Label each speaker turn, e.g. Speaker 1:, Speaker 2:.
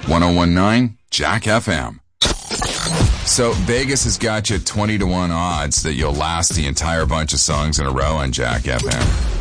Speaker 1: 1019 Jack FM. So Vegas has got you 20 to 1 odds that you'll last the entire bunch of songs in a row on Jack FM.